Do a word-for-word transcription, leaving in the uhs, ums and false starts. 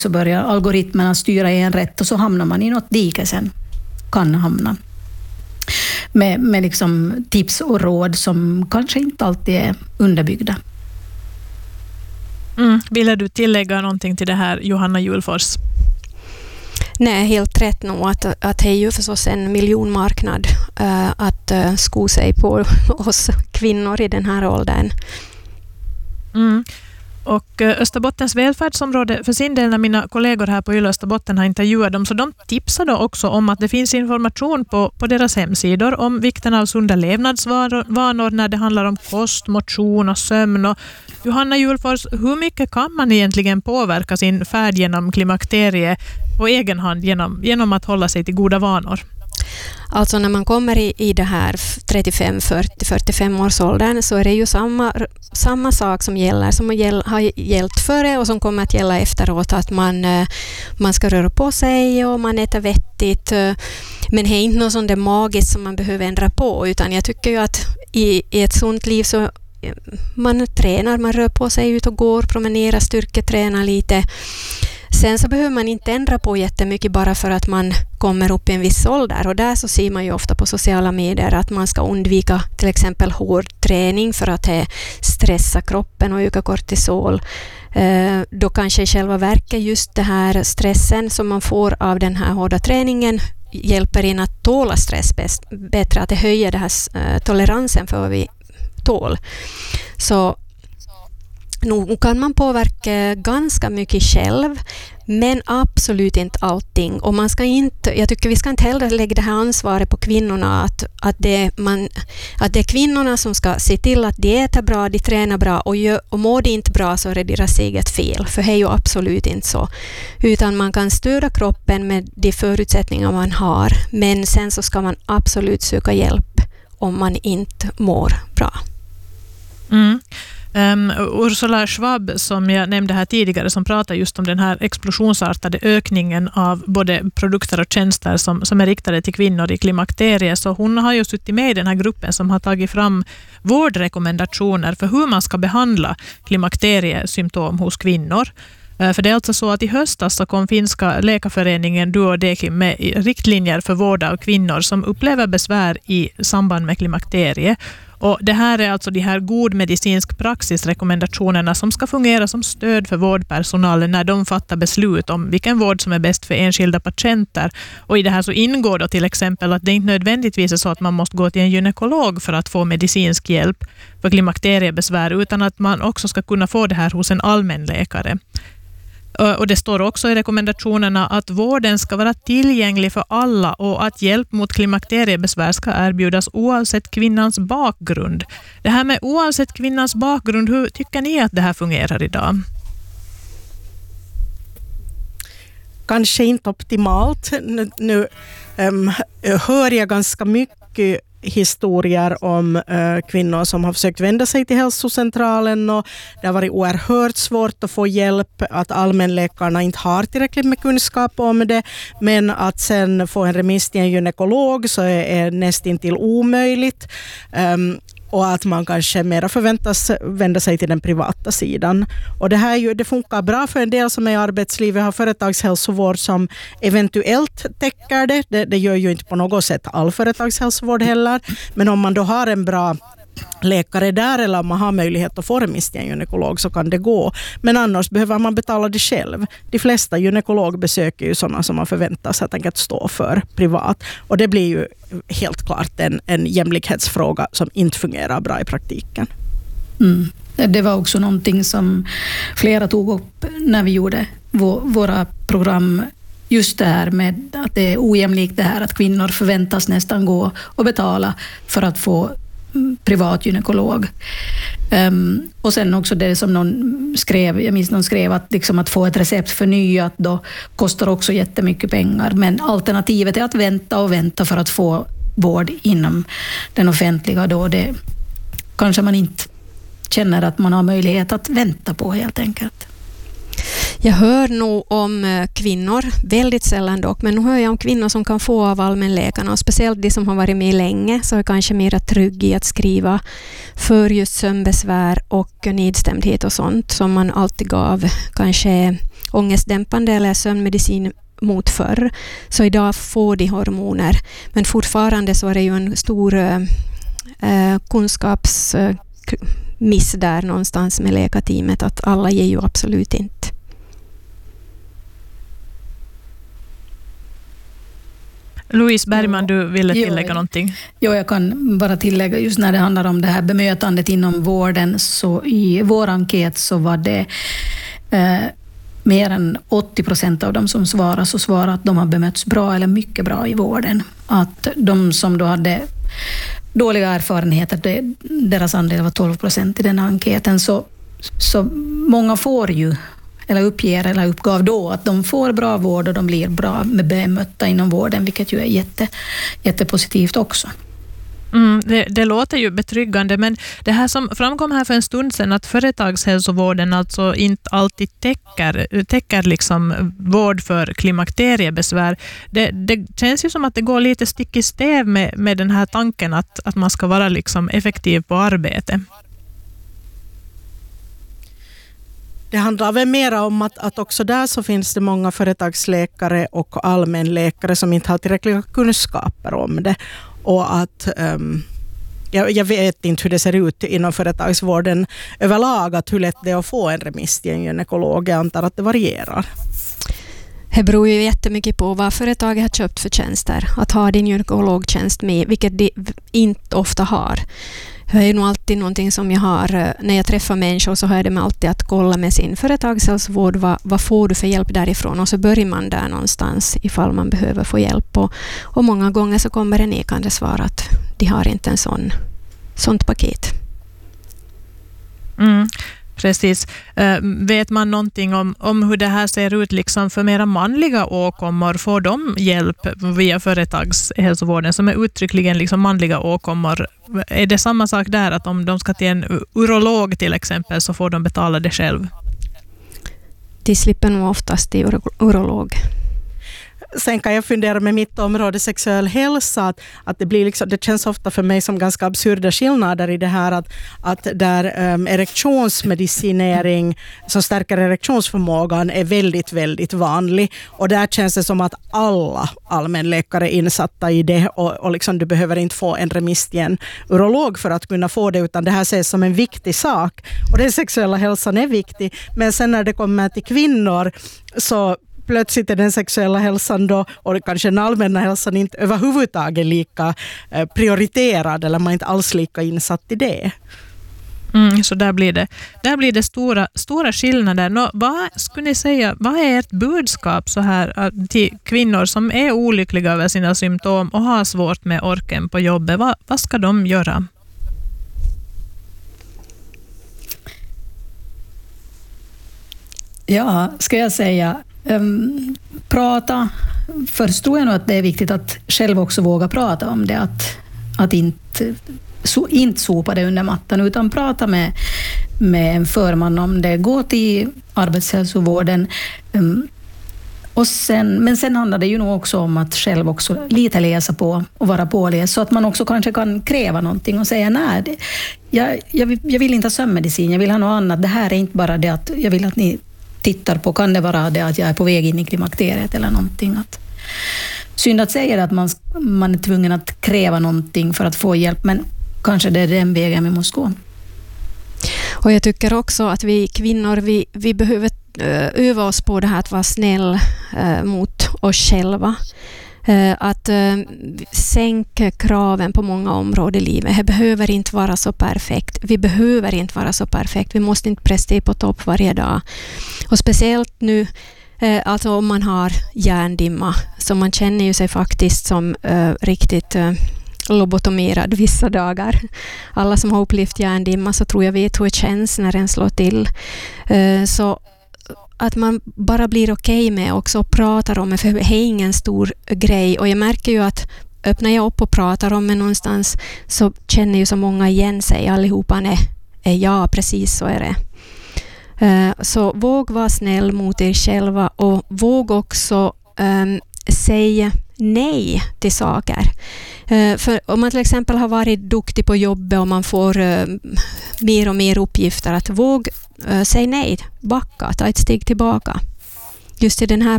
så börjar algoritmerna styra i en rätt och så hamnar man i något dike sen. Kan hamna. Med, med liksom tips och råd som kanske inte alltid är underbyggda. Mm. Vill du tillägga någonting till det här, Johanna Julfors? Nej, helt rätt nog att, att det är ju förstås en miljonmarknad uh, att uh, sko sig på oss kvinnor i den här åldern. Mm. Och Österbottens välfärdsområde för sin del, när mina kollegor här på Yle Österbotten har intervjuat dem, så de tipsade också om att det finns information på, på deras hemsidor om vikten av sunda levnadsvanor när det handlar om kost, motion och sömn. Och Johanna Julfors, hur mycket kan man egentligen påverka sin färd genom klimakteriet på egen hand genom, genom att hålla sig till goda vanor? Alltså när man kommer i, i det här trettiofem, fyrtio, fyrtiofem års åldern så är det ju samma, samma sak som gäller som gäll, har gällt före och som kommer att gälla efteråt, att man, man ska röra på sig och man äter vettigt, men det är inte något sånt där magiskt som man behöver ändra på, utan jag tycker ju att i, i ett sånt liv så man tränar, man rör på sig ut och går, promenerar, styrketränar lite. Sen så behöver man inte ändra på jättemycket bara för att man kommer upp i en viss ålder, och där så ser man ju ofta på sociala medier att man ska undvika till exempel hård träning för att det stressar kroppen och öka kortisol. Eh, då kanske i själva verket just det här stressen som man får av den här hårda träningen hjälper in att tåla stress bäst, bättre, att det höjer det här eh, toleransen för vad vi tål. Så nu kan man påverka ganska mycket själv, men absolut inte allting. Och man ska inte, jag tycker vi ska inte heller lägga det här ansvaret på kvinnorna att, att, det, man, att det är kvinnorna som ska se till att de äter bra, de tränar bra, och, gör, och mår de inte bra så är det deras eget fel. För det är ju absolut inte så. Utan man kan stödja kroppen med de förutsättningar man har, men sen så ska man absolut söka hjälp om man inte mår bra. Mm. Um, Ursula Schwab, som jag nämnde här tidigare, som pratar just om den här explosionsartade ökningen av både produkter och tjänster som, som är riktade till kvinnor i klimakteriet, så hon har ju suttit med i den här gruppen som har tagit fram vårdrekommendationer för hur man ska behandla klimakteriesymptom hos kvinnor. Uh, för det är alltså så att i höstas så kom finska läkarföreningen Duodecim med riktlinjer för vård av kvinnor som upplever besvär i samband med klimakteriet. Och det här är alltså de här god medicinsk praxisrekommendationerna som ska fungera som stöd för vårdpersonalen när de fattar beslut om vilken vård som är bäst för enskilda patienter. Och i det här så ingår då till exempel att det inte nödvändigtvis är så att man måste gå till en gynekolog för att få medicinsk hjälp för klimakteriebesvär, utan att man också ska kunna få det här hos en allmänläkare. Och det står också i rekommendationerna att vården ska vara tillgänglig för alla och att hjälp mot klimakteriebesvär ska erbjudas oavsett kvinnans bakgrund. Det här med oavsett kvinnans bakgrund, hur tycker ni att det här fungerar idag? Kanske inte optimalt. Nu, nu um, hör jag ganska mycket historier om uh, kvinnor som har försökt vända sig till hälsocentralen, och det har varit oerhört svårt att få hjälp, att allmänläkarna inte har tillräckligt med kunskap om det, men att sen få en remiss till en gynekolog så är, är nästintill omöjligt. Um, och att man kanske mer förväntas vända sig till den privata sidan. Och det här ju, det funkar bra för en del som är i arbetslivet, har företagshälsovård som eventuellt täcker det. det. Det gör ju inte på något sätt all företagshälsovård heller. Men om man då har en bra läkare där, eller om man har möjlighet att få remiss till en gynekolog, så kan det gå. Men annars behöver man betala det själv. De flesta gynekologbesök är ju sådana som man förväntar sig att stå för privat. Och det blir ju helt klart en, en jämlikhetsfråga som inte fungerar bra i praktiken. Mm. Det var också någonting som flera tog upp när vi gjorde våra program. Just det här med att det är ojämlikt, det här att kvinnor förväntas nästan gå och betala för att få privat gynekolog. Um, och sen också det som någon skrev, jag minns någon skrev att, liksom att få ett recept förnyat då kostar också jättemycket pengar. Men alternativet är att vänta och vänta för att få vård inom den offentliga. Då det kanske man inte känner att man har möjlighet att vänta på helt enkelt. Jag hör nog om kvinnor, väldigt sällan dock, men nu hör jag om kvinnor som kan få av allmänläkarna, och speciellt de som har varit med länge så är kanske mer trygg i att skriva för just sömnbesvär och nedstämdhet och sånt som man alltid gav kanske ångestdämpande eller sömnmedicin mot förr. Så idag får de hormoner. Men fortfarande så är det ju en stor eh, kunskapsmiss eh, där någonstans med läkarteamet att alla ger ju absolut inte. Louise Bergman, du ville tillägga jo, någonting? Jo, jag kan bara tillägga just när det handlar om det här bemötandet inom vården, så i vår enkät så var det eh, mer än åttio procent av dem som svarar så svarar att de har bemötts bra eller mycket bra i vården. Att de som då hade dåliga erfarenheter, det, deras andel var tolv procent i den enkäten, så, så många får ju eller uppger eller uppgav då att de får bra vård och de blir bra med bemötta inom vården, vilket ju är jätte, jättepositivt också. Mm, det, det låter ju betryggande, men det här som framkom här för en stund sedan, att företagshälsovården alltså inte alltid täcker, täcker liksom vård för klimakteriebesvär. Det, det känns ju som att det går lite stick i stäv med, med den här tanken att, att man ska vara liksom effektiv på arbete. Det handlar väl mer om att, att också där så finns det många företagsläkare och allmänläkare som inte har tillräckliga kunskaper om det. Och att um, jag, jag vet inte hur det ser ut inom företagsvården överlag, att hur lätt det är att få en remiss till en gynekolog. Jag antar att det varierar. Det beror ju jättemycket på vad företaget har köpt för tjänster. Att ha din gynekologtjänst med, vilket de inte ofta har. Det är ju nog alltid någonting som jag har, när jag träffar människor så har jag det med alltid att kolla med sin företagshälsovård, vad, vad får du för hjälp därifrån, och så börjar man där någonstans ifall man behöver få hjälp, och, och många gånger så kommer det nekande svar att de har inte en sån, sånt paket. Mm. Precis. Uh, vet man någonting om, om hur det här ser ut liksom för mera manliga åkommor? Får de hjälp via företagshälsovården som är uttryckligen liksom manliga åkommor? Är det samma sak där, att om de ska till en urolog till exempel så får de betala det själv? De slipper nog oftast till uro- urolog. Sen kan jag fundera med mitt område sexuell hälsa, att, att det, blir liksom, det känns ofta för mig som ganska absurda skillnader i det här, att, att där um, erektionsmedicinering som stärker erektionsförmågan är väldigt, väldigt vanlig, och där känns det som att alla allmänläkare är insatta i det, och, och liksom, du behöver inte få en remiss till en urolog för att kunna få det, utan det här ses som en viktig sak, och den sexuella hälsan är viktig, men sen när det kommer till kvinnor så plötsligt är den sexuella hälsan då, och kanske den allmänna hälsan inte överhuvudtaget lika eh, prioriterad, eller man är inte alls lika insatt i det. Mm, så där blir det, där blir det stora, stora skillnader. Nå, vad skulle ni säga, vad är ert budskap så här till kvinnor som är olyckliga över sina symptom och har svårt med orken på jobbet? Vad, vad ska de göra? Ja, ska jag säga Um, prata. Först tror jag nog att det är viktigt att själv också våga prata om det, att, att inte, so, inte sopa det under mattan, utan prata med, med en förman om det. Gå till arbetshälsovården. Um, och sen, men sen handlar det ju nog också om att själv också lite läsa på och vara påläst, så att man också kanske kan kräva någonting och säga nej, det, jag, jag, jag vill inte ha sömnmedicin, jag vill ha något annat. Det här är inte bara det att jag vill att ni tittar på, kan det vara det att jag är på väg in i klimakteriet eller någonting. Att, synd att säga att man, man är tvungen att kräva någonting för att få hjälp, men kanske det är den vägen vi måste gå. Och jag tycker också att vi kvinnor, vi, vi behöver öva oss på det här att vara snäll eh, mot oss själva. Eh, att eh, sänka kraven på många områden i livet. Det behöver inte vara så perfekt. Vi behöver inte vara så perfekt. Vi måste inte prestera på topp varje dag. Och speciellt nu, eh, alltså om man har hjärndimma, så man känner ju sig faktiskt som eh, riktigt eh, lobotomerad vissa dagar. Alla som har upplevt hjärndimma så tror jag vet hur det känns när den slår till. Eh, så att man bara blir okej okay med också och pratar om det, för det är ingen stor grej. Och jag märker ju att öppnar jag upp och pratar om det någonstans, så känner ju så många igen sig. Allihopa är, är ja, precis så är det. Uh, så våg vara snäll mot er själva, och våg också um, säga nej till saker. Uh, för om man till exempel har varit duktig på jobbet och man får uh, mer och mer uppgifter, att våg uh, säga nej, backa, ta ett steg tillbaka. just i den här